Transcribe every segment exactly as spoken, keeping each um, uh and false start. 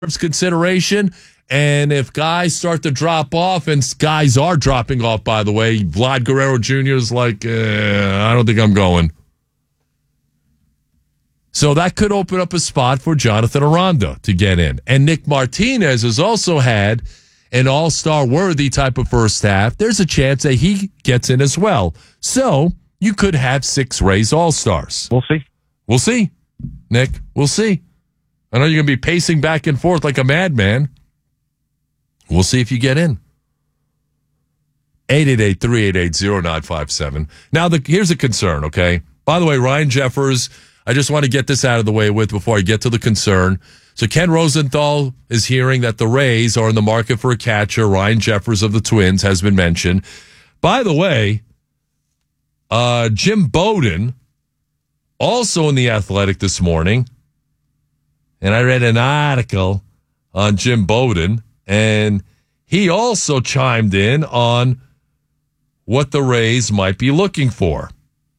consideration. And if guys start to drop off, and guys are dropping off, by the way, Vlad Guerrero Junior is like, eh, I don't think I'm going. So that could open up a spot for Jonathan Aranda to get in. And Nick Martinez has also had an all-star worthy type of first half. There's a chance that he gets in as well. So you could have six Rays all-stars. We'll see. We'll see, Nick. We'll see. I know you're going to be pacing back and forth like a madman. We'll see if you get in. eight eight eight, three eight eight, zero nine five seven. Now, the, here's a concern, okay? By the way, Ryan Jeffers, I just want to get this out of the way with before I get to the concern. So Ken Rosenthal is hearing that the Rays are in the market for a catcher. Ryan Jeffers of the Twins has been mentioned. By the way, uh, Jim Bowden, also in The Athletic this morning, and I read an article on Jim Bowden, and he also chimed in on what the Rays might be looking for.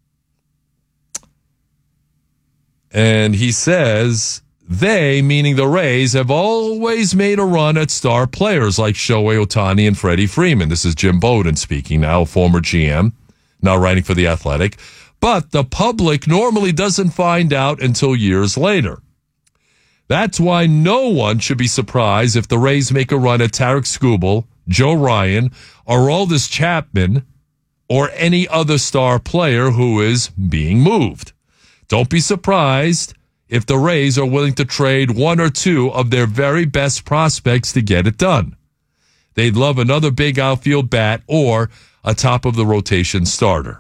And he says they, meaning the Rays, have always made a run at star players like Shohei Ohtani and Freddie Freeman. This is Jim Bowden speaking now, a former G M, now writing for The Athletic. But the public normally doesn't find out until years later. That's why no one should be surprised if the Rays make a run at Tarik Skubal, Joe Ryan, Aroldis Chapman, or any other star player who is being moved. Don't be surprised if the Rays are willing to trade one or two of their very best prospects to get it done. They'd love another big outfield bat or a top-of-the-rotation starter.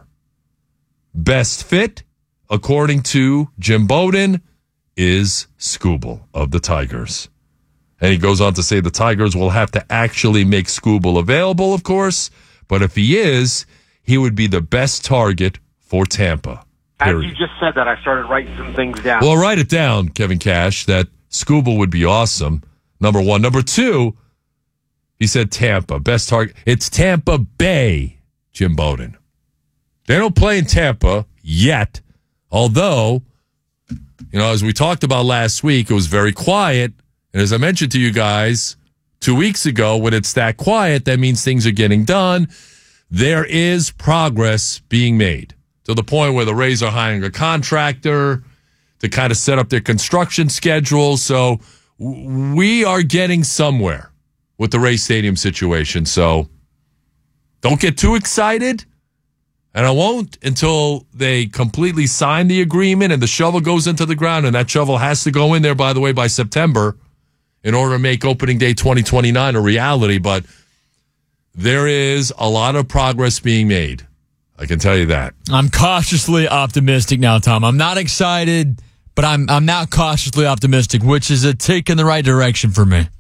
Best fit, according to Jim Bowden, is Skubal of the Tigers. And he goes on to say the Tigers will have to actually make Skubal available, of course, but if he is, he would be the best target for Tampa. Period. As you just said that, I started writing some things down. Well, write it down, Kevin Cash, that Skubal would be awesome, number one. Number two, he said Tampa, best target. It's Tampa Bay, Jim Bowden. They don't play in Tampa yet, although, you know, as we talked about last week, it was very quiet. And as I mentioned to you guys two weeks ago, when it's that quiet, that means things are getting done. There is progress being made to the point where the Rays are hiring a contractor to kind of set up their construction schedule. So we are getting somewhere with the Rays Stadium situation. So don't get too excited. And I won't until they completely sign the agreement and the shovel goes into the ground. And that shovel has to go in there, by the way, by September in order to make opening day twenty twenty-nine a reality. But there is a lot of progress being made. I can tell you that. I'm cautiously optimistic now, Tom. I'm not excited, but I'm I'm now cautiously optimistic, which is a tick in the right direction for me.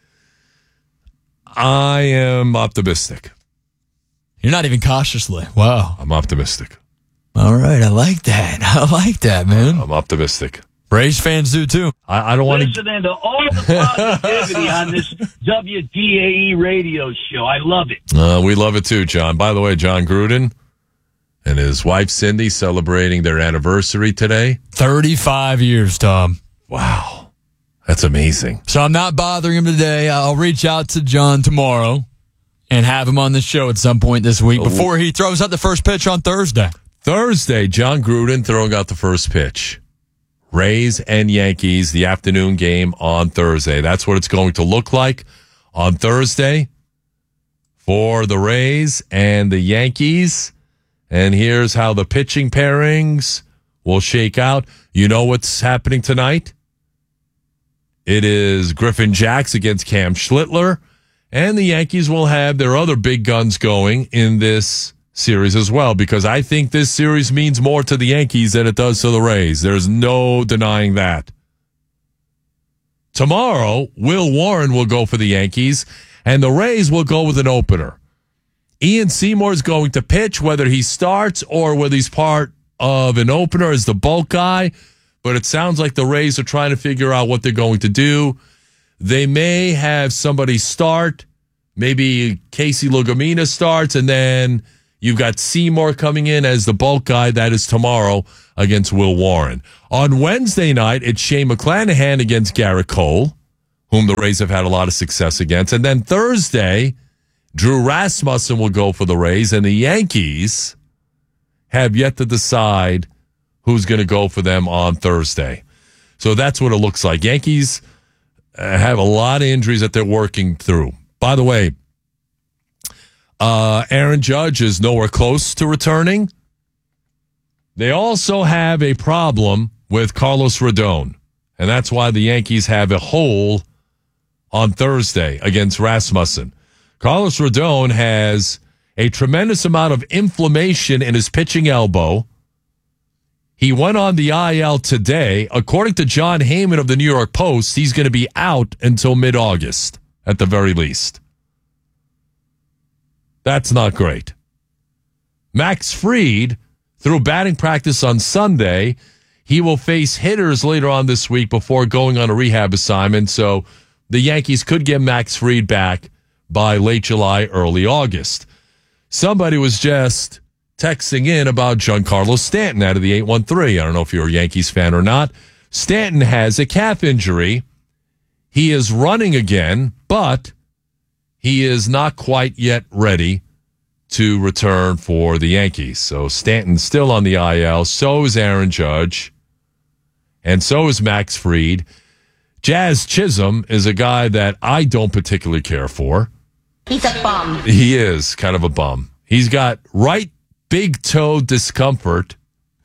I am optimistic. You're not even cautiously. Wow. I'm optimistic. All right. I like that. I like that, man. I'm optimistic. Rays fans do, too. I, I don't want to... Listening to all the positivity on this W D A E radio show. I love it. Uh, we love it, too, John. By the way, John Gruden and his wife, Cindy, celebrating their anniversary today. thirty-five years, Tom. Wow. That's amazing. So I'm not bothering him today. I'll reach out to John tomorrow and have him on the show at some point this week before he throws out the first pitch on Thursday. Thursday, John Gruden throwing out the first pitch. Rays and Yankees, the afternoon game on Thursday. That's what it's going to look like on Thursday for the Rays and the Yankees. And here's how the pitching pairings will shake out. You know what's happening tonight? It is Griffin Jax against Cam Schlittler. And the Yankees will have their other big guns going in this series as well, because I think this series means more to the Yankees than it does to the Rays. There's no denying that. Tomorrow, Will Warren will go for the Yankees, and the Rays will go with an opener. Ian Seymour is going to pitch, whether he starts or whether he's part of an opener as the bulk guy, but it sounds like the Rays are trying to figure out what they're going to do. They may have somebody start. Maybe Casey Lugomina starts, and then you've got Seymour coming in as the bulk guy. That is tomorrow against Will Warren. On Wednesday night, it's Shane McClanahan against Garrett Cole. whom the Rays have had a lot of success against. And then Thursday, Drew Rasmussen will go for the Rays, and the Yankees have yet to decide who's going to go for them on Thursday. So that's what it looks like. Yankees have a lot of injuries that they're working through. By the way, uh, Aaron Judge is nowhere close to returning. They also have a problem with Carlos Rodon, and that's why the Yankees have a hole on Thursday against Rasmussen. Carlos Rodon has a tremendous amount of inflammation in his pitching elbow. He went on the I L today. According to John Heyman of the New York Post, he's going to be out until mid-August at the very least. That's not great. Max Fried, through batting practice on Sunday, he will face hitters later on this week before going on a rehab assignment. So the Yankees could get Max Fried back by late July, early August. Somebody was just texting in about Giancarlo Stanton out of the eight one three. I don't know if you're a Yankees fan or not. Stanton has a calf injury. He is running again, but he is not quite yet ready to return for the Yankees. So Stanton's still on the I L. So is Aaron Judge. And so is Max Fried. Jazz Chisholm is a guy that I don't particularly care for. He's a bum. He is kind of a bum. He's got right big toe discomfort,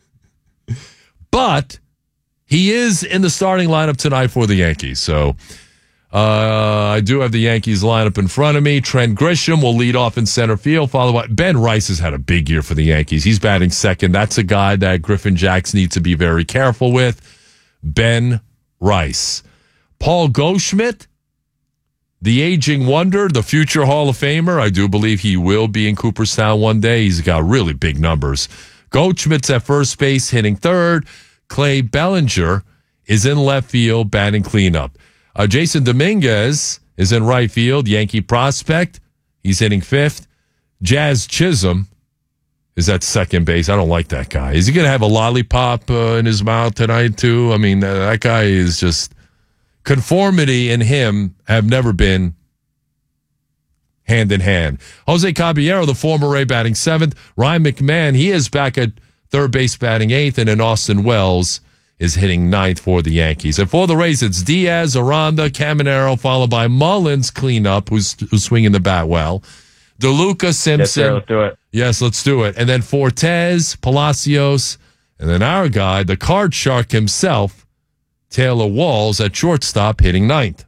but he is in the starting lineup tonight for the Yankees. So uh, I do have the Yankees lineup in front of me. Trent Grisham will lead off in center field, followed by Ben Rice has had a big year for the Yankees. He's batting second. That's a guy that Griffin Jax needs to be very careful with. Ben Rice. Paul Goldschmidt, the aging wonder, the future Hall of Famer. I do believe he will be in Cooperstown one day. He's got really big numbers. Goldschmidt's at first base, hitting third. Clay Bellinger is in left field, batting cleanup. Uh, Jason Dominguez is in right field, Yankee prospect. He's hitting fifth. Jazz Chisholm is at second base. I don't like that guy. Is he going to have a lollipop uh, in his mouth tonight, too? I mean, uh, that guy is just... Conformity and him have never been hand in hand. Jose Caballero, the former Ray, batting seventh. Ryan McMahon, he is back at third base batting eighth. And then Austin Wells is hitting ninth for the Yankees. And for the Rays, it's Diaz, Aranda, Caminero, followed by Mullins cleanup, who's, who's swinging the bat well. DeLuca, Simpson. Yes, sir, let's do it. Yes, let's do it. And then Fortes, Palacios, and then our guy, the card shark himself, Taylor Walls at shortstop, hitting ninth.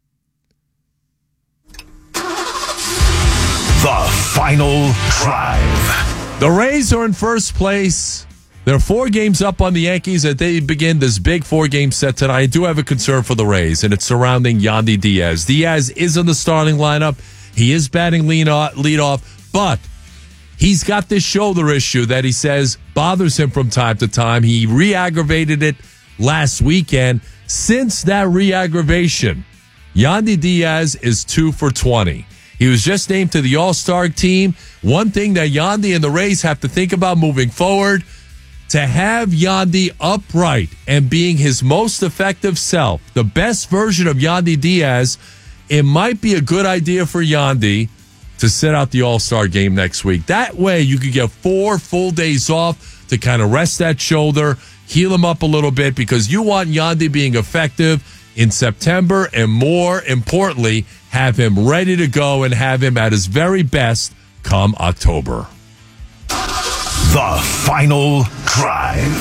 The final drive. The Rays are in first place. They're four games up on the Yankees as they begin this big four-game set tonight. I do have a concern for the Rays, and it's surrounding Yandy Diaz. Diaz is in the starting lineup. He is batting lead off, but he's got this shoulder issue that he says bothers him from time to time. He re-aggravated it last weekend. Since that re-aggravation, Yandy Diaz is two for twenty. He was just named to the All-Star team. One thing that Yandy and the Rays have to think about moving forward, to have Yandy upright and being his most effective self, the best version of Yandy Diaz, it might be a good idea for Yandy to sit out the All-Star game next week. That way you could get four full days off to kind of rest that shoulder, heal him up a little bit, because you want Yandy being effective in September, and more importantly, have him ready to go and have him at his very best come October. The final drive.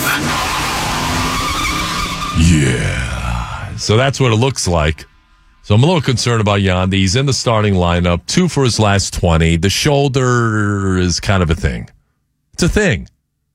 Yeah. So that's what it looks like. So I'm a little concerned about Yandy. He's in the starting lineup, two for his last twenty. The shoulder is kind of a thing. It's a thing.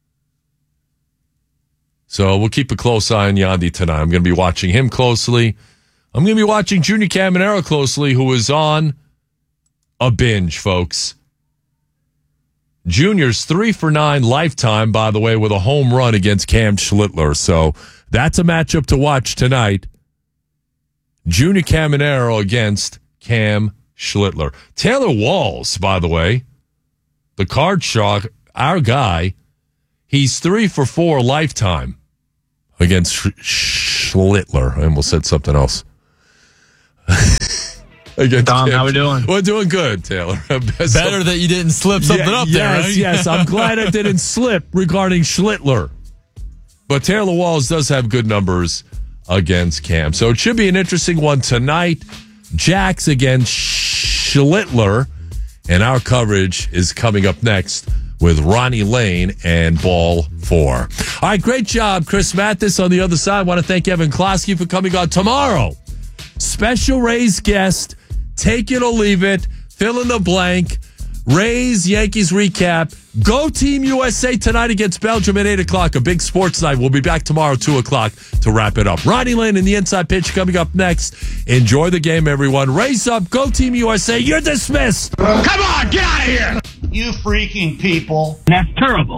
So we'll keep a close eye on Yandy tonight. I'm going to be watching him closely. I'm going to be watching Junior Caminero closely, who is on a binge, folks. Junior's three for nine lifetime, by the way, with a home run against Cam Schlittler. So that's a matchup to watch tonight. Junior Caminero against Cam Schlittler. Taylor Walls, by the way, the card shark, our guy, he's three for four lifetime against Schlittler. I almost said something else. Against Tom, Cam. how we doing? We're doing good, Taylor. Better that you didn't slip something Yeah, up there, yes, right? Yes, I'm glad I didn't slip regarding Schlittler. But Taylor Walls does have good numbers against Cam. So it should be an interesting one tonight. Jax against Schlittler. And our coverage is coming up next with Ronnie Lane and Ball four. All right, great job, Chris Mathis on the other side. I want to thank Evan Klosky for coming on tomorrow. Special Rays guest, take it or leave it, fill in the blank, Rays, Yankees recap. Go Team U S A tonight against Belgium at eight o'clock. A big sports night. We'll be back tomorrow, two o'clock to wrap it up. Ronnie Lane and the Inside Pitch coming up next. Enjoy the game, everyone. Raise up. Go Team U S A. You're dismissed. Come on, get out of here! You freaking people. That's terrible.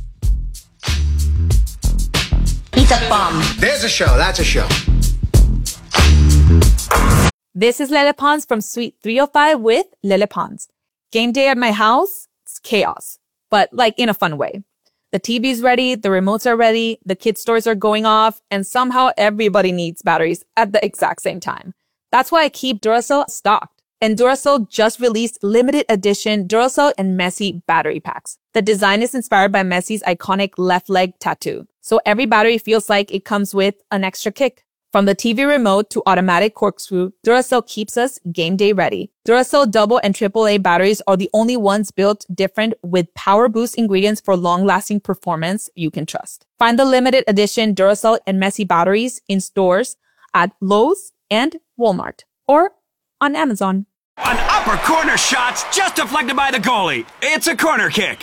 He's a bum. There's a show. That's a show. This is Lele Pons from Suite three oh five with Lele Pons. Game day at my house, it's chaos, but like in a fun way. The T V's ready, the remotes are ready, the kids' toys are going off, and somehow everybody needs batteries at the exact same time. That's why I keep Duracell stocked. And Duracell just released limited edition Duracell and Messi battery packs. The design is inspired by Messi's iconic left leg tattoo. So every battery feels like it comes with an extra kick. From the T V remote to automatic corkscrew, Duracell keeps us game day ready. Duracell double and triple A batteries are the only ones built different with power boost ingredients for long-lasting performance you can trust. Find the limited edition Duracell and Messi batteries in stores at Lowe's and Walmart or on Amazon. An upper corner shot's just deflected by the goalie. It's a corner kick.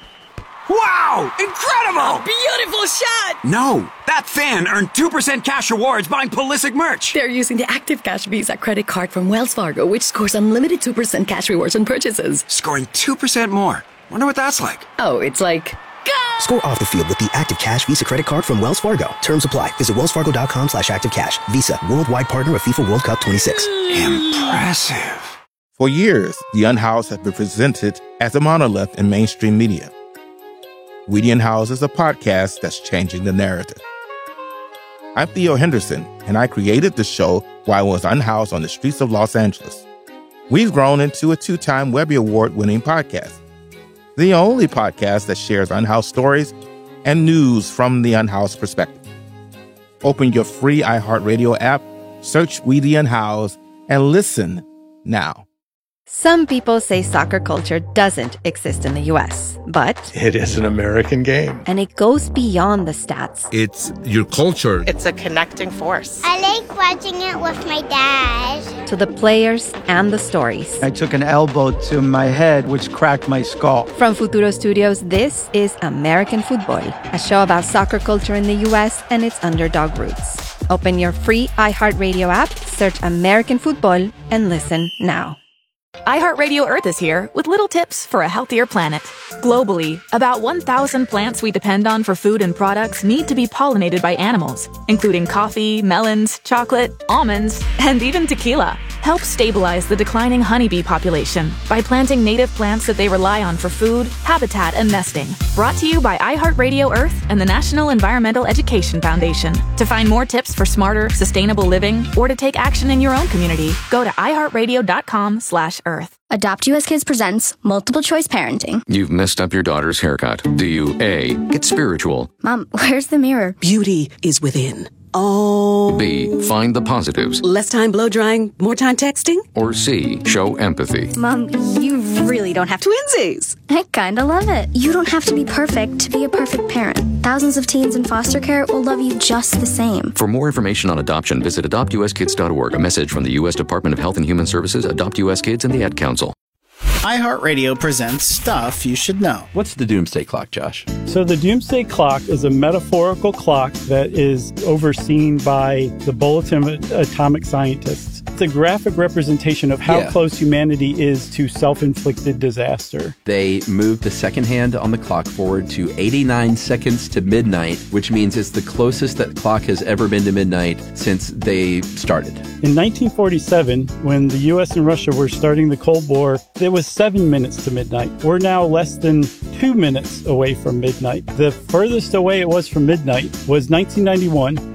Wow! Incredible! Beautiful shot! No, that fan earned two percent cash rewards buying Pulisic merch. They're using the Active Cash Visa credit card from Wells Fargo, which scores unlimited two percent cash rewards on purchases. Scoring two percent more. Wonder what that's like. Oh, it's like... Go! Score off the field with the Active Cash Visa credit card from Wells Fargo. Terms apply. Visit wellsfargo.com slash activecash. Visa, worldwide partner of FIFA World Cup twenty-six. Impressive. For years, The Unhoused has been presented as a monolith in mainstream media. We the Unhoused is a podcast that's changing the narrative. I'm Theo Henderson, and I created the show while I was unhoused on the streets of Los Angeles. We've grown into a two-time Webby Award-winning podcast, the only podcast that shares unhoused stories and news from the unhoused perspective. Open your free iHeartRadio app, search We the Unhoused, and listen now. Some people say soccer culture doesn't exist in the U S, but it is an American game. And it goes beyond the stats. It's your culture. It's a connecting force. I like watching it with my dad. To the players and the stories. I took an elbow to my head, which cracked my skull. From Futuro Studios, this is American Football, a show about soccer culture in the U S and its underdog roots. Open your free iHeartRadio app, search American Football, and listen now. iHeartRadio Earth is here with little tips for a healthier planet. Globally, about one thousand plants we depend on for food and products need to be pollinated by animals, including coffee, melons, chocolate, almonds, and even tequila. Help stabilize the declining honeybee population by planting native plants that they rely on for food, habitat, and nesting. Brought to you by iHeartRadio Earth and the National Environmental Education Foundation. To find more tips for smarter, sustainable living, or to take action in your own community, go to iHeartRadio.com slash Earth. Adopt U S Kids presents Multiple Choice Parenting. You've messed up your daughter's haircut. Do you A, get spiritual? Mom, where's the mirror? Beauty is within. Oh. B, find the positives. Less time blow drying, more time texting? Or C, show empathy. Mom, you really don't have to. Twinsies! I kinda love it. You don't have to be perfect to be a perfect parent. Thousands of teens in foster care will love you just the same. For more information on adoption, visit adopt u s kids dot org. A message from the U S Department of Health and Human Services, Adopt U S Kids, and the Ad Council. iHeartRadio presents Stuff You Should Know. What's the Doomsday Clock, Josh? So the Doomsday Clock is a metaphorical clock that is overseen by the Bulletin of Atomic Scientists. It's a graphic representation of how yeah. close humanity is to self-inflicted disaster. They moved the second hand on the clock forward to eighty-nine seconds to midnight, which means it's the closest that clock has ever been to midnight since they started. In nineteen forty-seven, when the U S and Russia were starting the Cold War, it was seven minutes to midnight. We're now less than two minutes away from midnight. The furthest away it was from midnight was nineteen ninety-one,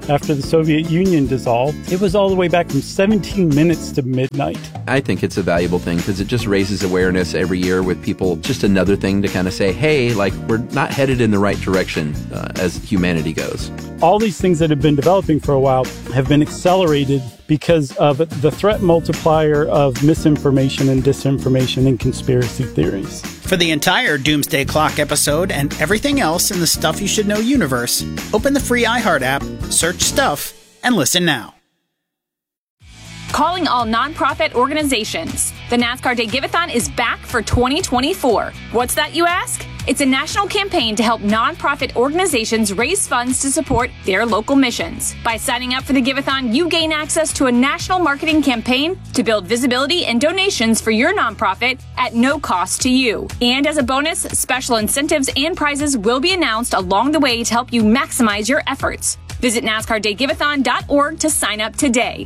after the Soviet Union dissolved, it was all the way back from seventeen minutes to midnight. I think it's a valuable thing because it just raises awareness every year with people. Just another thing to kind of say, hey, like, we're not headed in the right direction uh, as humanity goes. All these things that have been developing for a while have been accelerated because of the threat multiplier of misinformation and disinformation and conspiracy theories. For the entire Doomsday Clock episode and everything else in the Stuff You Should Know universe, open the free iHeart app, search Stuff, and listen now. Calling all nonprofit organizations. The NASCAR Day Give-A-thon is back for twenty twenty-four. What's that, you ask? It's a national campaign to help nonprofit organizations raise funds to support their local missions. By signing up for the Give-A-thon, you gain access to a national marketing campaign to build visibility and donations for your nonprofit at no cost to you. And as a bonus, special incentives and prizes will be announced along the way to help you maximize your efforts. Visit NASCAR Day Give A Thon dot org to sign up today.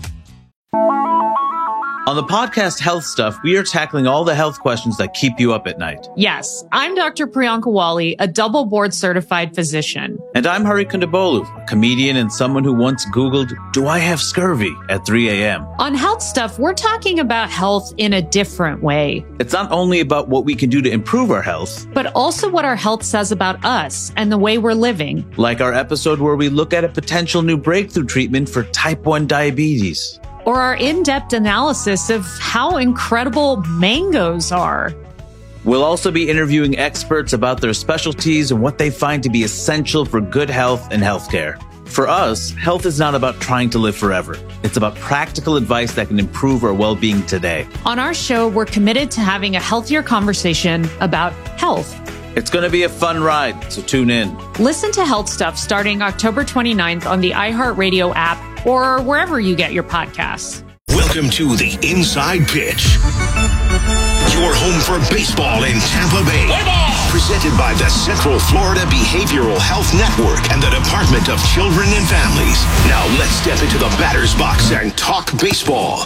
On the podcast Health Stuff, we are tackling all the health questions that keep you up at night. Yes, I'm Doctor Priyanka Wali, a double board certified physician. And I'm Hari Kondabolu, a comedian and someone who once Googled, do I have scurvy at three a.m. On Health Stuff, we're talking about health in a different way. It's not only about what we can do to improve our health, but also what our health says about us and the way we're living. Like our episode where we look at a potential new breakthrough treatment for type one diabetes. Or our in-depth analysis of how incredible mangoes are. We'll also be interviewing experts about their specialties and what they find to be essential for good health and healthcare. For us, health is not about trying to live forever. It's about practical advice that can improve our well-being today. On our show, we're committed to having a healthier conversation about health. It's going to be a fun ride, so tune in. Listen to Health Stuff starting October twenty-ninth on the iHeartRadio app or wherever you get your podcasts. Welcome to the Inside Pitch. Your home for baseball in Tampa Bay. Presented by the Central Florida Behavioral Health Network and the Department of Children and Families. Now let's step into the batter's box and talk baseball.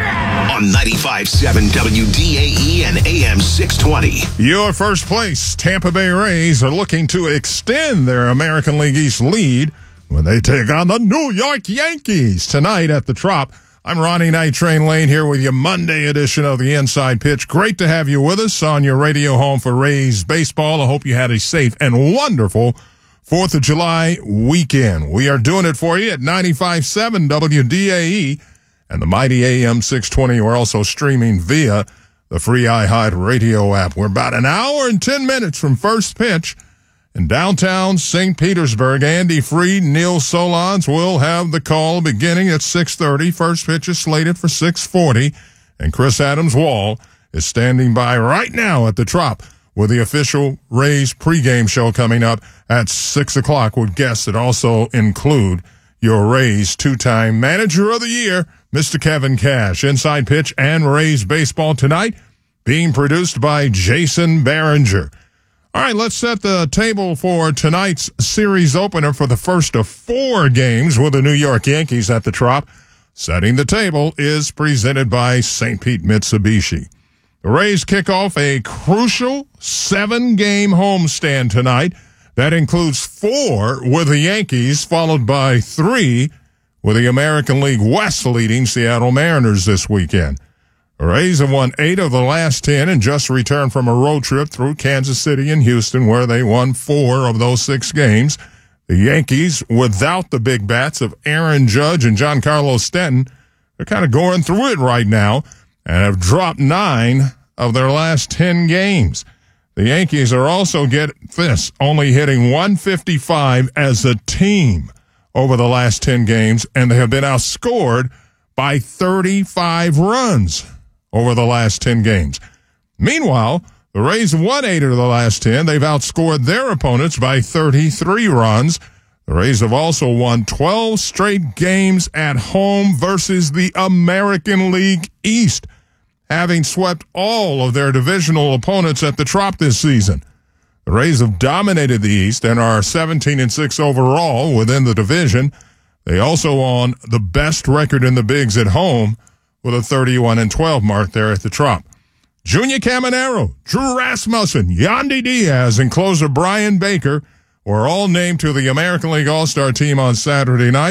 On ninety-five point seven W D A E and A M six twenty. Your first place Tampa Bay Rays are looking to extend their American League East lead when they take on the New York Yankees tonight at the Trop. I'm Ronnie Night Train Lane here with your Monday edition of the Inside Pitch. Great to have you with us on your radio home for Rays baseball. I hope you had a safe and wonderful fourth of July weekend. We are doing it for you at ninety-five point seven W D A E and the mighty A M six twenty. We're also streaming via the free iHeart radio app. We're about an hour and ten minutes from first pitch. In downtown Saint Petersburg, Andy Freed, Neil Solondz will have the call beginning at six thirty. First pitch is slated for six forty, and Chris Adams-Wall is standing by right now at the Trop with the official Rays pregame show coming up at six o'clock with guests that also include your Rays two-time Manager of the Year, Mister Kevin Cash. Inside Pitch and Rays baseball tonight being produced by Jason Barringer. All right, let's set the table for tonight's series opener for the first of four games with the New York Yankees at the Trop. Setting the table is presented by Saint Pete Mitsubishi. The Rays kick off a crucial seven-game homestand tonight. That includes four with the Yankees, followed by three with the American League West leading Seattle Mariners this weekend. The Rays have won eight of the last ten and just returned from a road trip through Kansas City and Houston where they won four of those six games. The Yankees, without the big bats of Aaron Judge and Giancarlo Stanton, they're kind of going through it right now and have dropped nine of their last ten games. The Yankees are also, get this, only hitting one fifty-five as a team over the last ten games, and they have been outscored by thirty-five runs over the last ten games. Meanwhile, the Rays have won eight of the last ten. They've outscored their opponents by thirty-three runs. The Rays have also won twelve straight games at home versus the American League East, having swept all of their divisional opponents at the Trop this season. The Rays have dominated the East and are seventeen and six overall within the division. They also own the best record in the bigs at home with a thirty-one and twelve mark there at the Trop. Junior Caminero, Drew Rasmussen, Yandy Diaz, and closer Brian Baker were all named to the American League All-Star team on Saturday night.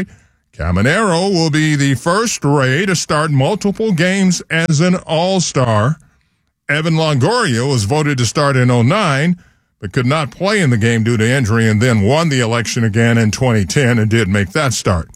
Caminero will be the first Ray to start multiple games as an All-Star. Evan Longoria was voted to start in oh nine, but could not play in the game due to injury and then won the election again in twenty ten and did make that start.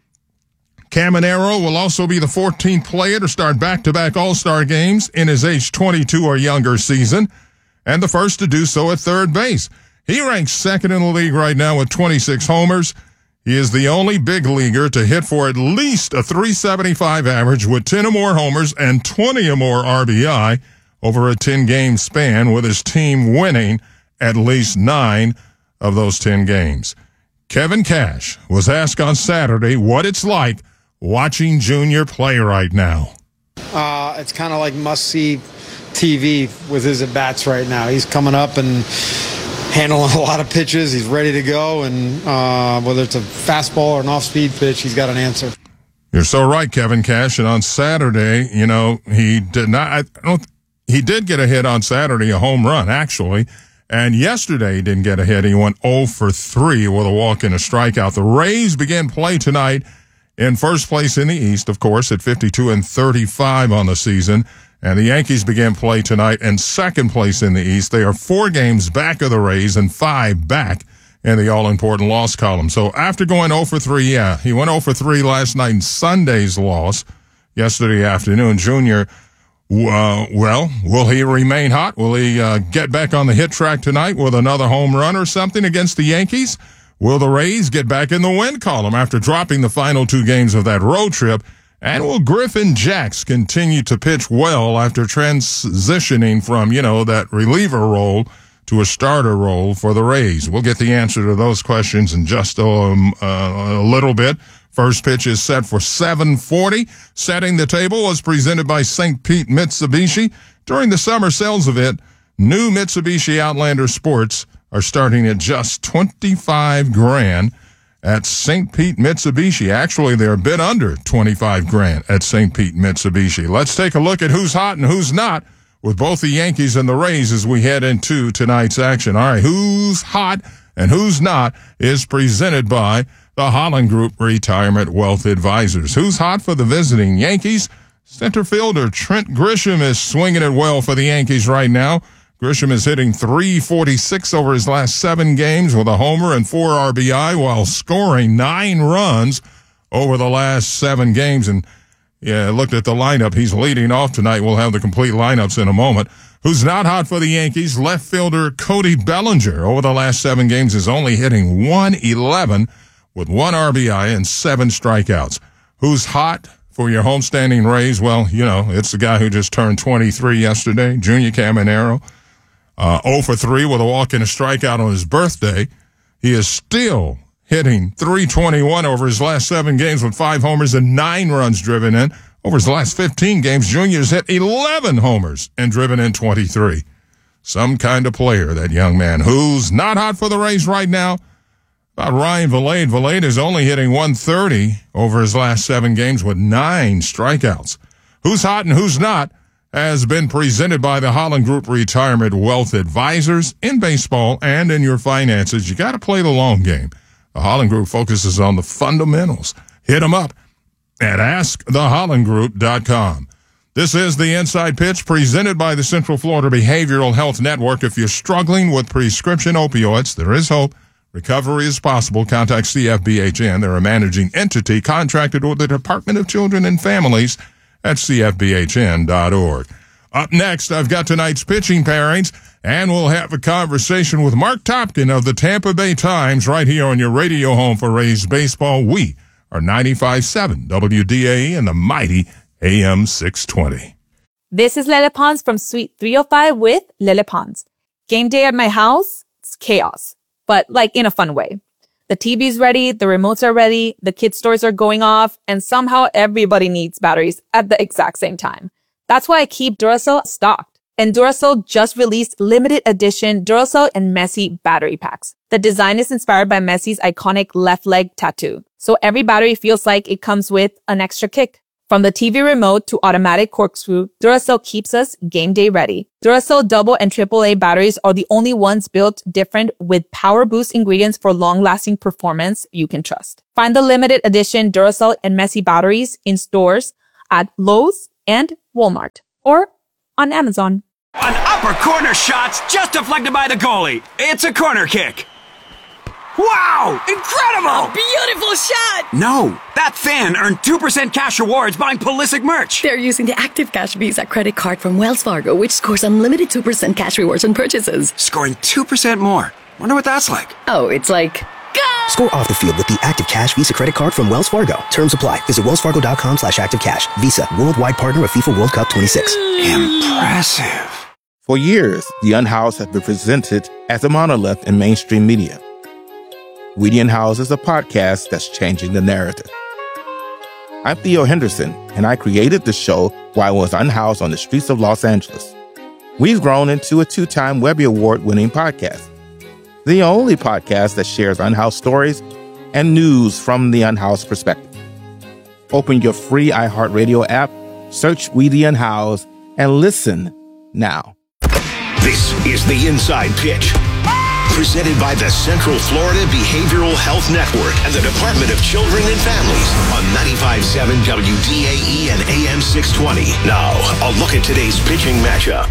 Caminero will also be the fourteenth player to start back-to-back All-Star games in his age twenty-two or younger season, and the first to do so at third base. He ranks second in the league right now with twenty-six homers. He is the only big leaguer to hit for at least a three seventy-five average with ten or more homers and twenty or more R B I over a ten-game span, with his team winning at least nine of those ten games. Kevin Cash was asked on Saturday what it's like watching Junior play right now. Uh, it's kind of like must-see T V with his at-bats right now. He's coming up and handling a lot of pitches. He's ready to go, and uh, whether it's a fastball or an off-speed pitch, he's got an answer. You're so right, Kevin Cash. And on Saturday, you know, he did not. I don't. He did get a hit on Saturday, a home run actually. And yesterday he didn't get a hit. He went oh for three with a walk and a strikeout. The Rays begin play tonight in first place in the East, of course, at fifty-two and thirty-five on the season. And the Yankees begin play tonight in second place in the East. They are four games back of the Rays and five back in the all-important loss column. So after going oh for three, yeah, he went oh for three last night in Sunday's loss yesterday afternoon. Junior, uh, well, will he remain hot? Will he uh, get back on the hit track tonight with another home run or something against the Yankees? Will the Rays get back in the win column after dropping the final two games of that road trip? And will Griffin Jax continue to pitch well after transitioning from, you know, that reliever role to a starter role for the Rays? We'll get the answer to those questions in just um, uh, a little bit. First pitch is set for seven forty. Setting the table was presented by Saint Pete Mitsubishi. During the summer sales event, new Mitsubishi Outlander Sports are starting at just twenty-five grand. At Saint Pete Mitsubishi. Actually, they're a bit under twenty-five grand at Saint Pete Mitsubishi. Let's take a look at who's hot and who's not with both the Yankees and the Rays as we head into tonight's action. All right, who's hot and who's not is presented by the Holland Group Retirement Wealth Advisors. Who's hot for the visiting Yankees? Center fielder Trent Grisham is swinging it well for the Yankees right now. Grisham is hitting three forty-six over his last seven games with a homer and four R B I while scoring nine runs over the last seven games. And, yeah, looked at the lineup. He's leading off tonight. We'll have the complete lineups in a moment. Who's not hot for the Yankees? Left fielder Cody Bellinger over the last seven games is only hitting one eleven with one R B I and seven strikeouts. Who's hot for your homestanding Rays? Well, you know, it's the guy who just turned twenty-three yesterday, Junior Caminero. Uh, oh for three with a walk and a strikeout on his birthday. He is still hitting three twenty-one over his last seven games with five homers and nine runs driven in. Over his last fifteen games, Junior's hit eleven homers and driven in twenty-three. Some kind of player, that young man. Who's not hot for the Rays right now? About Ryan Vilade. Vilade is only hitting one thirty over his last seven games with nine strikeouts. Who's hot and who's not has been presented by the Holland Group Retirement Wealth Advisors. In baseball and in your finances, you got to play the long game. The Holland Group focuses on the fundamentals. Hit them up at ask the holland group dot com. This is the Inside Pitch presented by the Central Florida Behavioral Health Network. If you're struggling with prescription opioids, there is hope. Recovery is possible. Contact C F B H N. They're a managing entity contracted with the Department of Children and Families at C F B H N dot org. Up next, I've got tonight's pitching pairings, and we'll have a conversation with Mark Topkin of the Tampa Bay Times right here on your radio home for Rays baseball. We are ninety-five point seven W D A E and the mighty A M six twenty. This is Lele Pons from Suite three oh five with Lele Pons. Game day at my house, it's chaos, but like in a fun way. The T V's ready, the remotes are ready, the kids' stores are going off, and somehow everybody needs batteries at the exact same time. That's why I keep Duracell stocked. And Duracell just released limited edition Duracell and Messi battery packs. The design is inspired by Messi's iconic left leg tattoo, so every battery feels like it comes with an extra kick. From the T V remote to automatic corkscrew, Duracell keeps us game day ready. Duracell double and triple A batteries are the only ones built different with power boost ingredients for long-lasting performance you can trust. Find the limited edition Duracell and Messi batteries in stores at Lowe's and Walmart or on Amazon. An upper corner shot's just deflected by the goalie. It's a corner kick. Wow! Incredible! A beautiful shot! No, that fan earned two percent cash rewards buying Pulisic merch. They're using the Active Cash Visa credit card from Wells Fargo, which scores unlimited two percent cash rewards on purchases. Scoring two percent more. Wonder what that's like. Oh, it's like... Score off the field with the Active Cash Visa credit card from Wells Fargo. Terms apply. Visit wellsfargo.com slash active cash. Visa, worldwide partner of FIFA World Cup twenty-six. Impressive. For years, the Unhoused have been presented as a monolith in mainstream media. We the Unhoused is a podcast that's changing the narrative. I'm Theo Henderson, and I created the show while I was unhoused on the streets of Los Angeles. We've grown into a two-time Webby Award-winning podcast, the only podcast that shares unhoused stories and news from the unhoused perspective. Open your free iHeartRadio app, search We the Unhoused, and listen now. This is The Inside Pitch, presented by the Central Florida Behavioral Health Network and the Department of Children and Families on ninety-five point seven W D A E and A M six twenty. Now, a look at today's pitching matchup.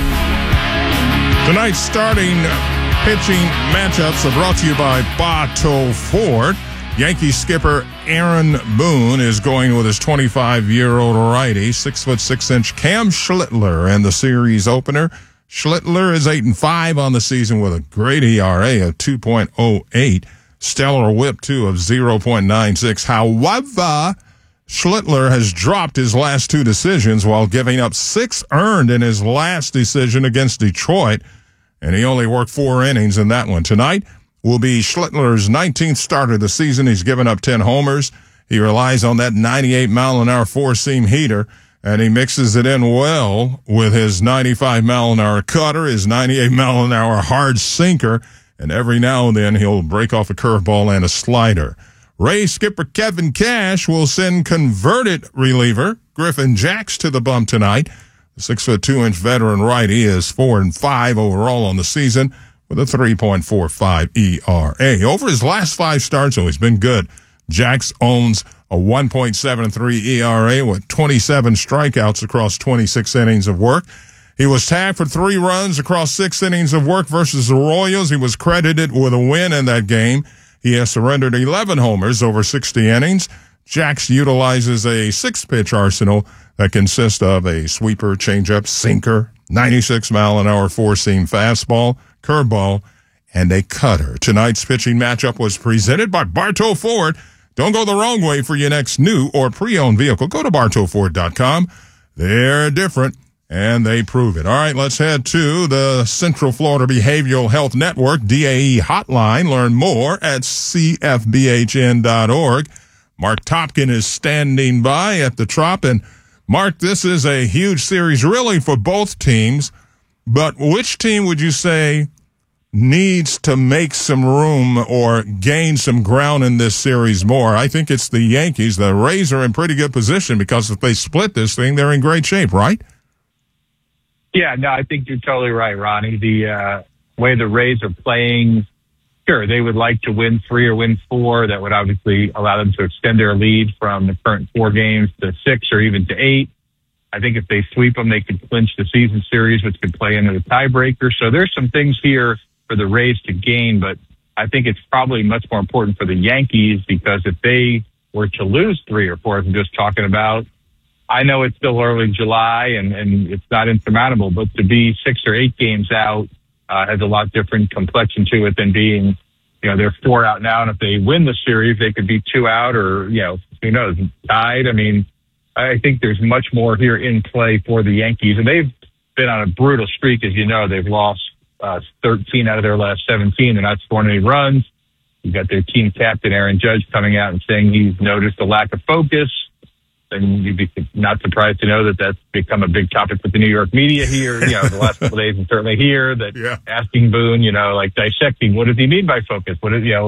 Tonight's starting pitching matchups are brought to you by Bartow Ford. Yankee skipper Aaron Boone is going with his twenty-five-year-old righty, six foot six inch Cam Schlittler, and the series opener. Schlittler is eight and five on the season with a great E R A of two point oh eight, stellar whip too of zero point nine six. However, Schlittler has dropped his last two decisions while giving up six earned in his last decision against Detroit, and he only worked four innings in that one. Tonight will be Schlittler's nineteenth start of the season. He's given up ten homers. He relies on that ninety-eight mile an hour four-seam heater, and he mixes it in well with his ninety-five mile an hour cutter, his ninety-eight mile an hour hard sinker, and every now and then he'll break off a curveball and a slider. Ray skipper Kevin Cash will send converted reliever Griffin Jacks to the bump tonight. The six foot two inch veteran righty is four and five overall on the season with a three point four five E R A. Over his last five starts, oh, he's been good. Jacks owns a one point seven three E R A with twenty-seven strikeouts across twenty-six innings of work. He was tagged for three runs across six innings of work versus the Royals. He was credited with a win in that game. He has surrendered eleven homers over sixty innings. Jacks utilizes a six-pitch arsenal that consists of a sweeper, changeup, sinker, ninety-six mile an hour four-seam fastball, curveball, and a cutter. Tonight's pitching matchup was presented by Bartow Ford. Don't go the wrong way for your next new or pre-owned vehicle. Go to bartow ford dot com. They're different, and they prove it. All right, let's head to the Central Florida Behavioral Health Network, D A E hotline. Learn more at c f b h n dot org. Mark Topkin is standing by at the Trop. And, Mark, this is a huge series really for both teams. But which team would you say needs to make some room or gain some ground in this series more? I think it's the Yankees. The Rays are in pretty good position because if they split this thing, they're in great shape, right? Yeah, no, I think you're totally right, Ronnie. The uh, way the Rays are playing, sure, they would like to win three or win four. That would obviously allow them to extend their lead from the current four games to six or even to eight. I think if they sweep them, they could clinch the season series, which could play into the tiebreaker. So there's some things here for the Rays to gain, but I think it's probably much more important for the Yankees because if they were to lose three or four, as I'm just talking about, I know it's still early July and, and it's not insurmountable, but to be six or eight games out uh, has a lot different complexion to it than being, you know, they're four out now. And if they win the series, they could be two out or, you know, who knows, tied. I mean, I think there's much more here in play for the Yankees. And they've been on a brutal streak, as you know. They've lost uh, thirteen out of their last seventeen. They're not scoring any runs. You've got their team captain, Aaron Judge, coming out and saying he's noticed a lack of focus. And you'd be not surprised to know that that's become a big topic with the New York media here, you know, the last couple of days, and certainly here, that yeah. asking Boone, you know, like dissecting, what does he mean by focus? What is, you know,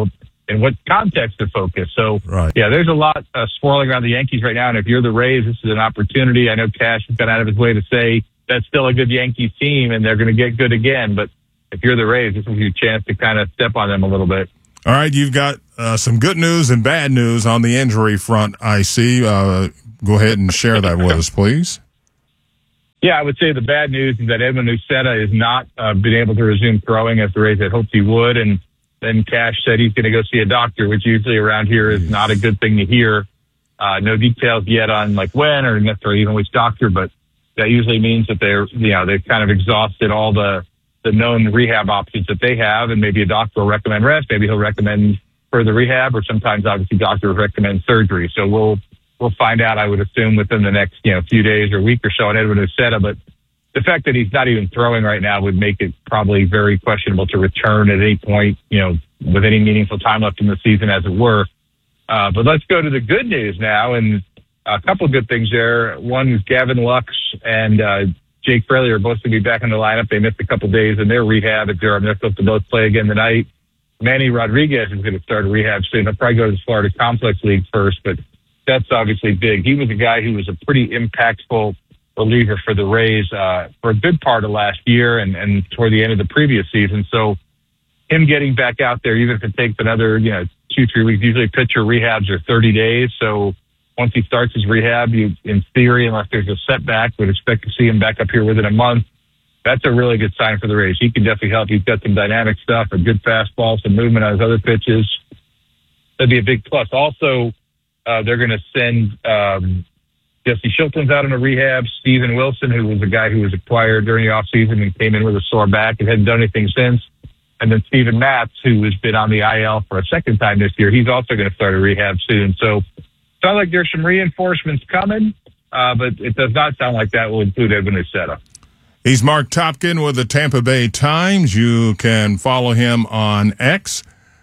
in what context to focus. So, right. yeah, there's a lot uh, swirling around the Yankees right now. And if you're the Rays, this is an opportunity. I know Cash has gone out of his way to say that's still a good Yankees team and they're going to get good again. But if you're the Rays, this is your chance to kind of step on them a little bit. All right, you've got uh, some good news and bad news on the injury front, I see. Uh, go ahead and share that with us, please. Yeah, I would say the bad news is that Edwin Uceta has not uh, been able to resume throwing as the Rays had hoped he would. And then Cash said he's going to go see a doctor, which usually around here is not a good thing to hear. Uh, no details yet on like when or necessarily even which doctor, but that usually means that they're, you know, they've kind of exhausted all the, the known rehab options that they have. And maybe a doctor will recommend rest. Maybe he'll recommend further rehab, or sometimes obviously doctors recommend surgery. So we'll, we'll find out, I would assume, within the next, you know, few days or week or so on Edwin Uceta. But the fact that he's not even throwing right now would make it probably very questionable to return at any point, you know, with any meaningful time left in the season, as it were. Uh, but let's go to the good news now. And a couple of good things there. One is Gavin Lux and uh, Jake Fraley are both going to be back in the lineup. They missed a couple days in their rehab at Durham. They're supposed to both play again tonight. Manny Rodriguez is going to start a rehab soon. He'll probably go to the Florida Complex League first, but that's obviously big. He was a guy who was a pretty impactful reliever for the Rays uh, for a good part of last year and, and toward the end of the previous season. So him getting back out there, even if it takes another, you know, two, three weeks, usually pitcher rehabs are thirty days. So once he starts his rehab, you, in theory, unless there's a setback, would expect to see him back up here within a month. That's a really good sign for the Rays. He can definitely help. He's got some dynamic stuff, a good fastball, some movement on his other pitches. That'd be a big plus. Also, uh, they're going to send um, Jesse Shilton's out in a rehab. Steven Wilson, who was a guy who was acquired during the offseason and came in with a sore back and hadn't done anything since. And then Steven Matz, who has been on the I L for a second time this year, he's also going to start a rehab soon. So sounds like there's some reinforcements coming, uh, but it does not sound like that will include Edwin Uceta. He's Mark Topkin with the Tampa Bay Times. You can follow him on X.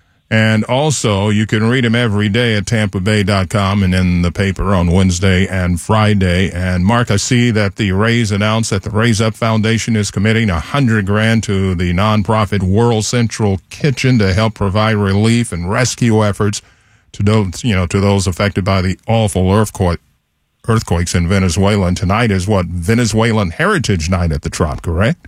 And also, you can read him every day at tampa bay dot com and in the paper on Wednesday and Friday. And Mark, I see that the Rays announced that the Raise Up Foundation is committing a hundred grand to the nonprofit World Central Kitchen to help provide relief and rescue efforts to those, you know, to those affected by the awful earthquake, earthquakes in Venezuela. And tonight is what, Venezuelan Heritage Night at the Trop, correct?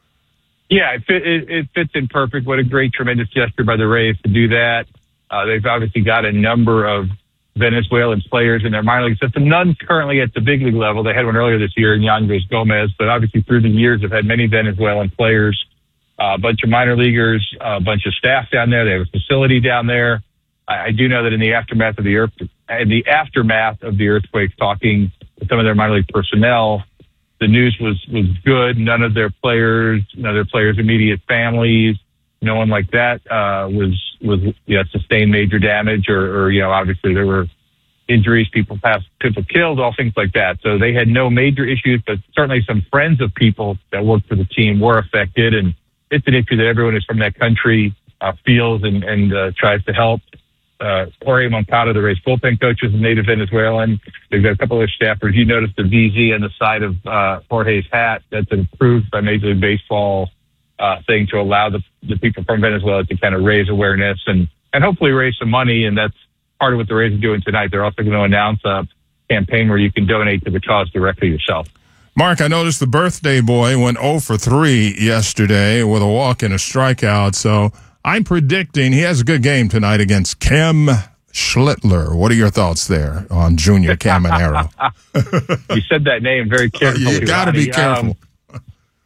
Yeah, it, fit, it, it fits in perfect. What a great, tremendous gesture by the Rays to do that. Uh, they've obviously got a number of Venezuelan players in their minor league system. None currently at the big league level. They had one earlier this year in Yanez Gomez, but obviously through the years have had many Venezuelan players, uh, a bunch of minor leaguers, uh, a bunch of staff down there. They have a facility down there. I, I do know that in the aftermath of the earth, in the aftermath of the earthquake, talking to some of their minor league personnel, the news was, was good. None of their players, none of their players' immediate families, no one like that uh, was was you know, sustained major damage, or, or you know, obviously there were injuries, people passed, people killed, all things like that. So they had no major issues, but certainly some friends of people that worked for the team were affected, and it's an issue that everyone who's from that country uh, feels and, and uh, tries to help. Uh, Jorge Moncada, the Rays bullpen coach, is a native Venezuelan. They've got a couple of staffers. You noticed the V Z on the side of uh, Jorge's hat. That's approved by Major League Baseball uh, thing to allow the, the people from Venezuela to kind of raise awareness and, and hopefully raise some money. And that's part of what the Rays are doing tonight. They're also going to announce a campaign where you can donate to the cause directly yourself. Mark, I noticed the birthday boy went oh for three yesterday with a walk and a strikeout. So I'm predicting he has a good game tonight against Cam Schlittler. What are your thoughts there on Junior Caminero? You said that name very carefully. You got to be careful. Um,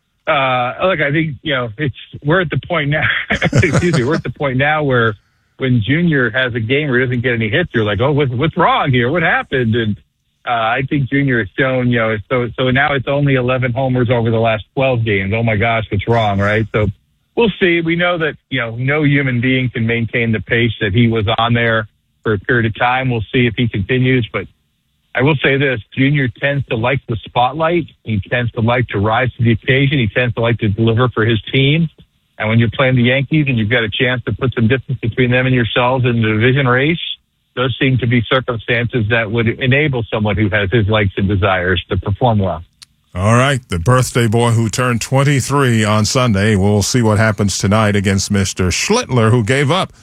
uh, look, I think, you know, it's, we're at the point now, excuse me, we're at the point now where when Junior has a game where he doesn't get any hits, you're like, oh, what's, what's wrong here? What happened? And uh, I think Junior has shown, you know, so, so now it's only eleven homers over the last twelve games. Oh my gosh, what's wrong, right? So we'll see. We know that, you know, no human being can maintain the pace that he was on there for a period of time. We'll see if he continues. But I will say this, Junior tends to like the spotlight. He tends to like to rise to the occasion. He tends to like to deliver for his team. And when you're playing the Yankees and you've got a chance to put some distance between them and yourselves in the division race, those seem to be circumstances that would enable someone who has his likes and desires to perform well. All right, the birthday boy who turned twenty-three on Sunday. We'll see what happens tonight against Mister Schlittler, who gave up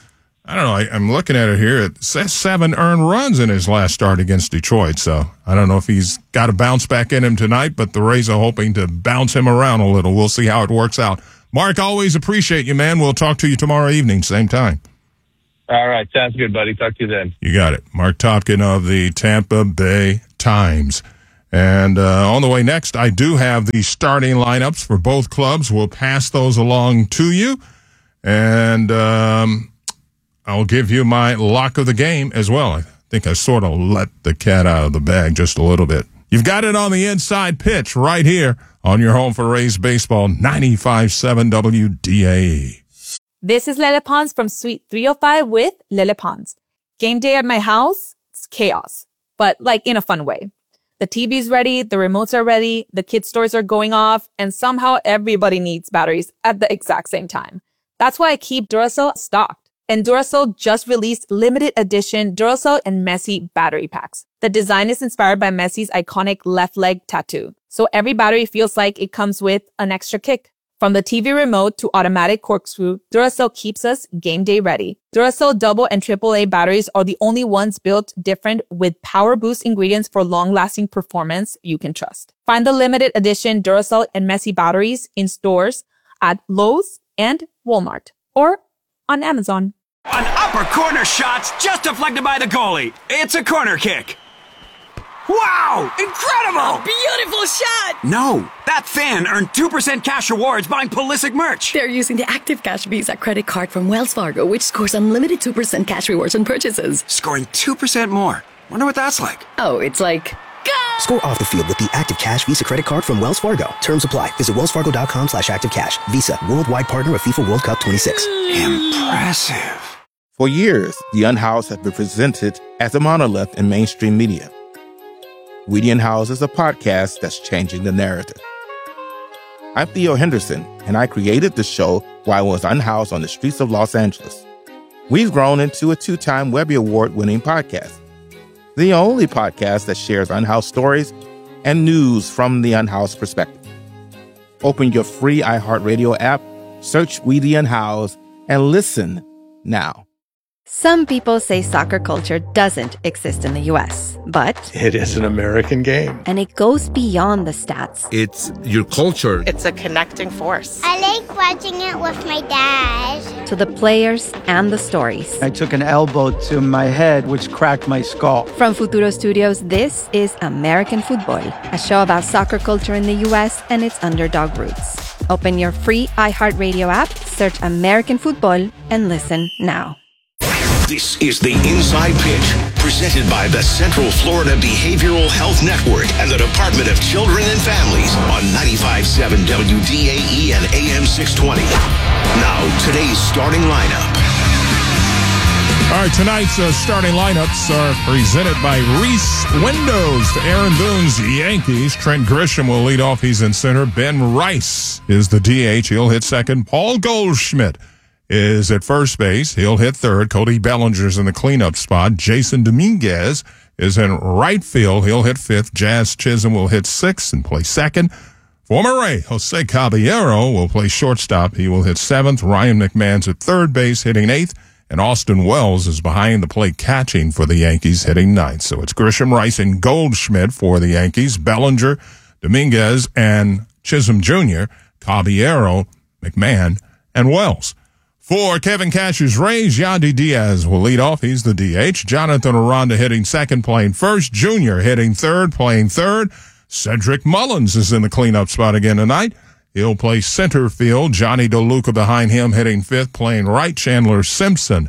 I don't know. I, I'm looking at it here. It says seven earned runs in his last start against Detroit. So I don't know if he's got a bounce back in him tonight, but the Rays are hoping to bounce him around a little. We'll see how it works out. Mark, always appreciate you, man. We'll talk to you tomorrow evening, same time. All right. Sounds good, buddy. Talk to you then. You got it. Mark Topkin of the Tampa Bay Times. And uh, on the way next, I do have the starting lineups for both clubs. We'll pass those along to you. And um, I'll give you my lock of the game as well. I think I sort of let the cat out of the bag just a little bit. You've got it on the inside pitch right here on your home for Rays baseball, ninety-five point seven W D A E. This is Lele Pons from Suite three oh five with Lele Pons. Game day at my house, it's chaos, but like in a fun way. The T V's ready, the remotes are ready, the kids' stores are going off, and somehow everybody needs batteries at the exact same time. That's why I keep Duracell stocked. And Duracell just released limited edition Duracell and Messi battery packs. The design is inspired by Messi's iconic left leg tattoo. So every battery feels like it comes with an extra kick. From the T V remote to automatic corkscrew, Duracell keeps us game day ready. Duracell double and triple A batteries are the only ones built different with power boost ingredients for long-lasting performance you can trust. Find the limited edition Duracell and Messi batteries in stores at Lowe's and Walmart or on Amazon. An upper corner shot's just deflected by the goalie. It's a corner kick. Wow! Incredible! Beautiful shot! No, that fan earned two percent cash rewards buying Pulisic merch. They're using the Active Cash Visa credit card from Wells Fargo, which scores unlimited two percent cash rewards on purchases. Scoring two percent more. Wonder what that's like. Oh, it's like... Score off the field with the Active Cash Visa credit card from Wells Fargo. Terms apply. Visit wellsfargo.com slash active cash. Visa, worldwide partner of FIFA World Cup twenty-six. Impressive. For years, the Unhoused have been presented as a monolith in mainstream media. We the Unhoused is a podcast that's changing the narrative. I'm Theo Henderson, and I created the show while I was unhoused on the streets of Los Angeles. We've grown into a two-time Webby Award-winning podcast, the only podcast that shares unhoused stories and news from the unhoused perspective. Open your free iHeartRadio app, search We the Unhoused, and listen now. Some people say soccer culture doesn't exist in the U S, but it is an American game. And it goes beyond the stats. It's your culture. It's a connecting force. I like watching it with my dad. To the players and the stories. I took an elbow to my head, which cracked my skull. From Futuro Studios, this is American Football, a show about soccer culture in the U S and its underdog roots. Open your free iHeartRadio app, search American Football, and listen now. This is the Inside Pitch, presented by the Central Florida Behavioral Health Network and the Department of Children and Families on ninety-five point seven W D A E and A M six twenty. Now, today's starting lineup. All right, tonight's uh, starting lineups are presented by Reese Windows. To Aaron Boone's Yankees, Trent Grisham will lead off. He's in center. Ben Rice is the D H. He'll hit second. Paul Goldschmidt is at first base. He'll hit third. Cody Bellinger's in the cleanup spot. Jason Dominguez is in right field. He'll hit fifth. Jazz Chisholm will hit sixth and play second. Former Ray Jose Caballero will play shortstop. He will hit seventh. Ryan McMahon's at third base, hitting eighth. And Austin Wells is behind the plate catching for the Yankees, hitting ninth. So it's Grisham, Rice, and Goldschmidt for the Yankees. Bellinger, Dominguez, and Chisholm Junior, Caballero, McMahon, and Wells. For Kevin Cash's Rays, Yandy Diaz will lead off. He's the D H. Jonathan Aranda hitting second, playing first. Junior hitting third, playing third. Cedric Mullins is in the cleanup spot again tonight. He'll play center field. Johnny DeLuca behind him hitting fifth, playing right. Chandler Simpson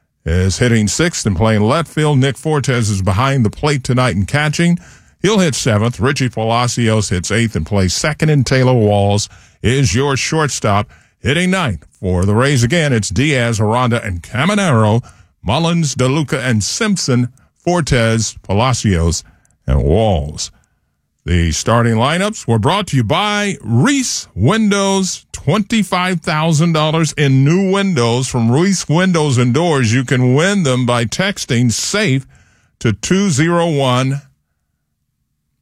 is hitting sixth and playing left field. Nick Fortes is behind the plate tonight and catching. He'll hit seventh. Richie Palacios hits eighth and plays second. And Taylor Walls is your shortstop, hitting ninth. For the Rays again, it's Diaz, Aranda, and Caminero, Mullins, DeLuca, and Simpson, Fortes, Palacios, and Walls. The starting lineups were brought to you by Reese Windows. twenty-five thousand dollars in new windows from Reese Windows and Doors. You can win them by texting SAFE to two oh one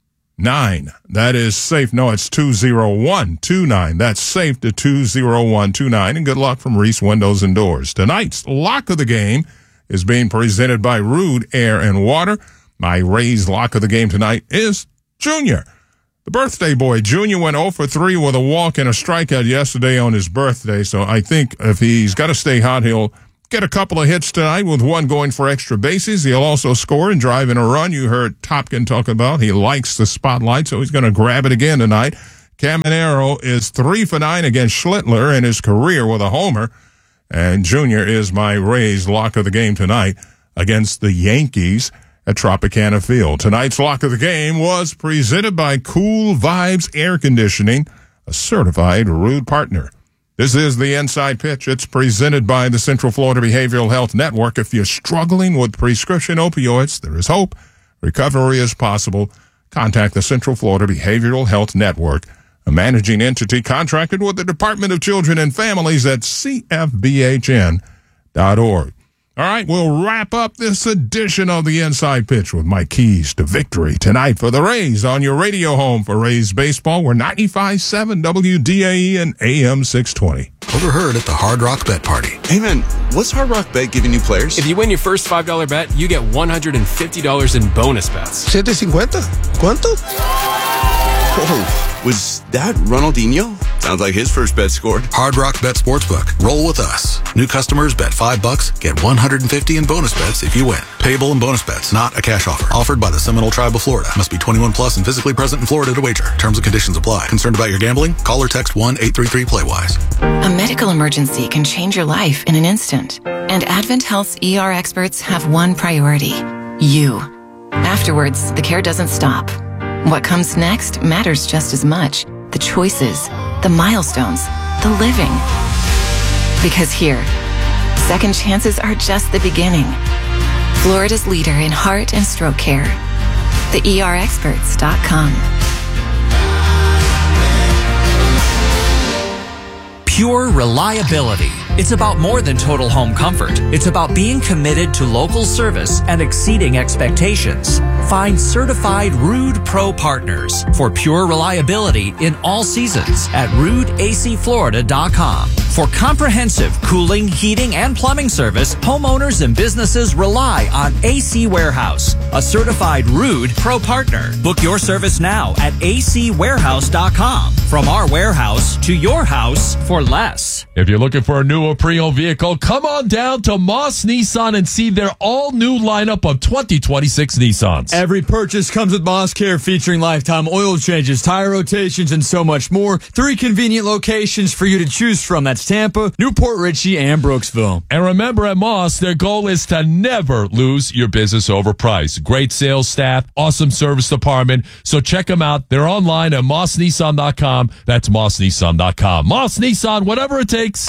nine. That is safe. No, it's two zero one two nine. That's safe to two zero one two nine. And good luck from Reese Windows and Doors. Tonight's lock of the game is being presented by Rude Air and Water. My Rays lock of the game tonight is Junior. The birthday boy, Junior, went oh for three with a walk and a strikeout yesterday on his birthday. So I think if he's got to stay hot, he'll get a couple of hits tonight with one going for extra bases. He'll also score and drive in a run. You heard Topkin talk about he likes the spotlight, so he's going to grab it again tonight. Caminero is three for nine against Schlittler in his career with a homer. And Junior is my Rays lock of the game tonight against the Yankees at Tropicana Field. Tonight's lock of the game was presented by Cool Vibes Air Conditioning, a certified Rude partner. This is the Inside Pitch. It's presented by the Central Florida Behavioral Health Network. If you're struggling with prescription opioids, there is hope. Recovery is possible. Contact the Central Florida Behavioral Health Network, a managing entity contracted with the Department of Children and Families at C F B H N dot org. All right, we'll wrap up this edition of the Inside Pitch with my keys to victory tonight for the Rays on your radio home for Rays baseball. We're ninety-five point seven W D A E and A M six twenty. Overheard at the Hard Rock Bet Party. Hey man, what's Hard Rock Bet giving you players? If you win your first five dollar bet, you get one hundred fifty dollars in bonus bets. seven fifty. ¿Cuánto? Whoa, was that Ronaldinho? Sounds like his first bet scored. Hard Rock Bet Sportsbook. Roll with us. New customers bet five bucks, get one hundred fifty in bonus bets if you win. Payable in bonus bets, not a cash offer. Offered by the Seminole Tribe of Florida. Must be twenty-one plus and physically present in Florida to wager. Terms and conditions apply. Concerned about your gambling? Call or text one eight three three play wise. A medical emergency can change your life in an instant. And Advent Health's E R experts have one priority: you. Afterwards, the care doesn't stop. What comes next matters just as much. The choices, the milestones, the living. Because here, second chances are just the beginning. Florida's leader in heart and stroke care. the E R experts dot com. Pure reliability. It's about more than total home comfort. It's about being committed to local service and exceeding expectations. Find certified Rude Pro partners for pure reliability in all seasons at rude A C Florida dot com. For comprehensive cooling, heating, and plumbing service, homeowners and businesses rely on A C Warehouse, a certified Rude Pro partner. Book your service now at A C warehouse dot com. From our warehouse to your house for less. If you're looking for a new or pre-owned vehicle, come on down to Moss Nissan and see their all-new lineup of twenty twenty-six Nissans. Every purchase comes with Moss Care, featuring lifetime oil changes, tire rotations, and so much more. Three convenient locations for you to choose from. That's Tampa, Newport Richey, and Brooksville. And remember, at Moss, their goal is to never lose your business over price. Great sales staff, awesome service department. So check them out. They're online at moss nissan dot com. That's moss nissan dot com. Moss Nissan, whatever it takes.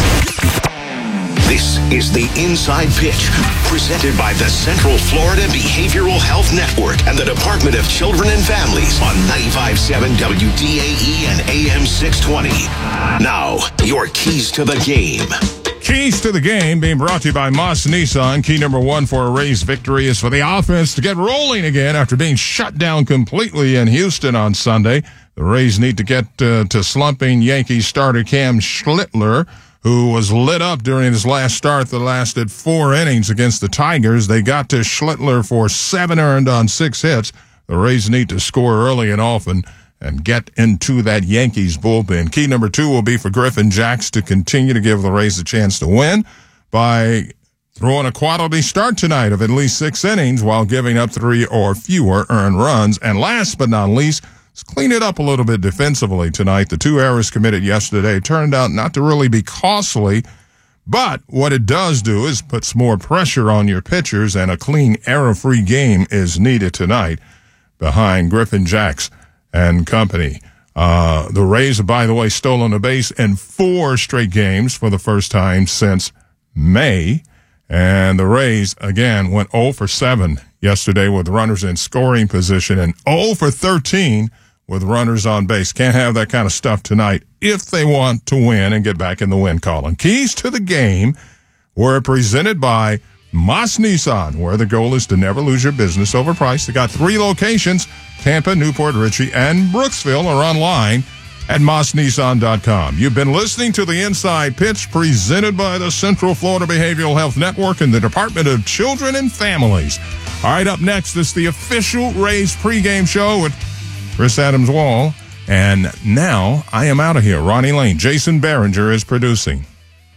This is the Inside Pitch, presented by the Central Florida Behavioral Health Network and the Department of Children and Families on ninety-five point seven W D A E and A M six twenty. Now, your keys to the game. Keys to the game being brought to you by Moss Nissan. Key number one for a Rays victory is for the offense to get rolling again after being shut down completely in Houston on Sunday. The Rays need to get uh, to slumping Yankees starter Cam Schlittler, who was lit up during his last start that lasted four innings against the Tigers. They got to Schlittler for seven earned on six hits. The Rays need to score early and often and get into that Yankees bullpen. Key number two will be for Griffin Jax to continue to give the Rays a chance to win by throwing a quality start tonight of at least six innings while giving up three or fewer earned runs. And last but not least, let's clean it up a little bit defensively tonight. The two errors committed yesterday turned out not to really be costly, but what it does do is puts more pressure on your pitchers, and a clean, error-free game is needed tonight behind Griffin Jax and company. Uh, the Rays have, by the way, stolen a base in four straight games for the first time since May. And the Rays, again, went oh for seven yesterday with runners in scoring position and oh for thirteen with runners on base. Can't have that kind of stuff tonight if they want to win and get back in the win column. Keys to the game were presented by Moss Nissan, where the goal is to never lose your business over price. They got three locations, Tampa, Newport Richey, and Brooksville, or online at moss nissan dot com. You've been listening to the Inside Pitch presented by the Central Florida Behavioral Health Network and the Department of Children and Families. All right, up next is the official Rays pregame show with Chris Adams-Wall. And now I am out of here. Ronnie Lane, Jason Behringer is producing.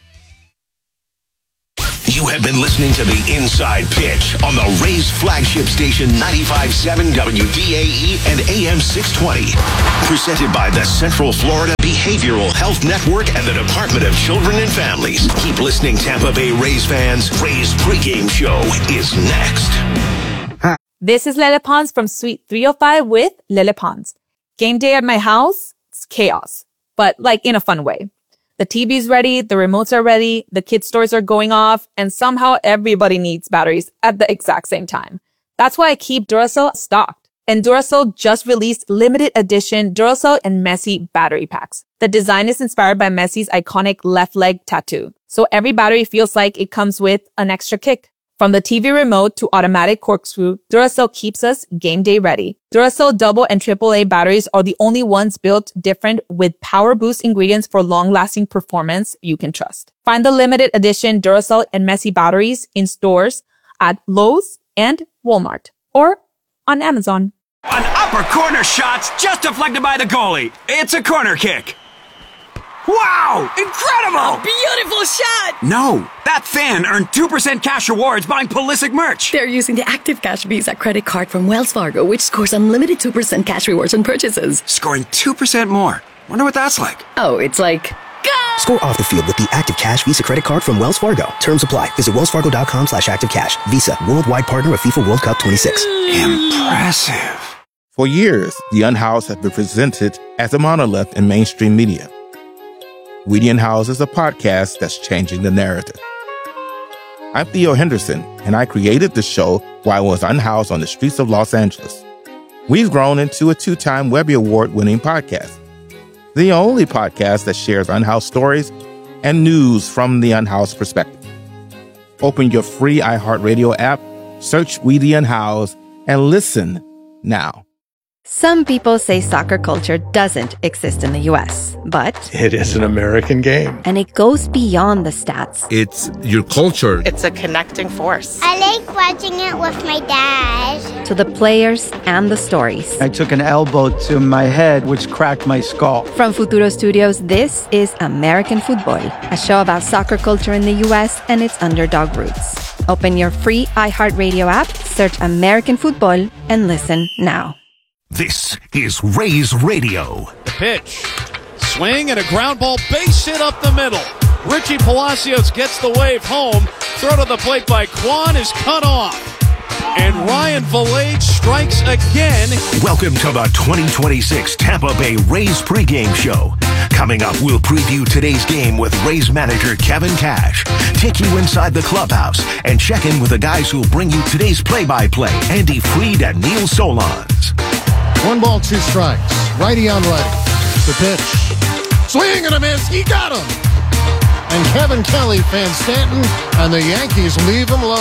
You have been listening to the Inside Pitch on the Rays flagship station ninety-five point seven W D A E and A M six twenty. Presented by the Central Florida Behavioral Health Network and the Department of Children and Families. Keep listening, Tampa Bay Rays fans. Rays pregame show is next. This is Lele Pons from Suite three oh five with Lele Pons. Game day at my house, it's chaos, but like in a fun way. The T V's ready, the remotes are ready, the kids' toys are going off, and somehow everybody needs batteries at the exact same time. That's why I keep Duracell stocked. And Duracell just released limited edition Duracell and Messi battery packs. The design is inspired by Messi's iconic left leg tattoo. So every battery feels like it comes with an extra kick. From the T V remote to automatic corkscrew, Duracell keeps us game day ready. Duracell double and triple A batteries are the only ones built different with power boost ingredients for long-lasting performance you can trust. Find the limited edition Duracell and Messi batteries in stores at Lowe's and Walmart or on Amazon. An upper corner shot's just deflected by the goalie. It's a corner kick. Wow! Incredible! A beautiful shot! No, that fan earned two percent cash rewards buying Pulisic merch. They're using the Active Cash Visa credit card from Wells Fargo, which scores unlimited two percent cash rewards on purchases. Scoring two percent more. Wonder what that's like. Oh, it's like... Go! Score off the field with the Active Cash Visa credit card from Wells Fargo. Terms apply. Visit wellsfargo.com slash activecash. Visa, worldwide partner of FIFA World Cup twenty-six. Impressive. For years, the Unhoused have been presented as a monolith in mainstream media. We the Unhoused is a podcast that's changing the narrative. I'm Theo Henderson, and I created the show while I was unhoused on the streets of Los Angeles. We've grown into a two-time Webby Award-winning podcast, the only podcast that shares unhoused stories and news from the unhoused perspective. Open your free iHeartRadio app, search We the Unhoused, and listen now. Some people say soccer culture doesn't exist in the U S, but It is an American game. and it goes beyond the stats. It's your culture. It's a connecting force. I like watching it with my dad. To the players and the stories. I took an elbow to my head, which cracked my skull. From Futuro Studios, this is American Football, a show about soccer culture in the U S and its underdog roots. Open your free iHeartRadio app, search American Football, and listen now. This is Rays Radio. The pitch. Swing and a ground ball base hit up the middle. Richie Palacios gets the wave home. Throw to the plate by Kwan is cut off. And Ryan Valade strikes again. Welcome to the twenty twenty-six Tampa Bay Rays pregame show. Coming up, we'll preview today's game with Rays manager Kevin Cash, take you inside the clubhouse, and check in with the guys who'll bring you today's play-by-play, Andy Freed and Neil Solondz. One ball, two strikes. Righty on righty. The pitch. Swing and a miss. He got him. And Kevin Kelly, Van Stanton, and the Yankees leave him alone.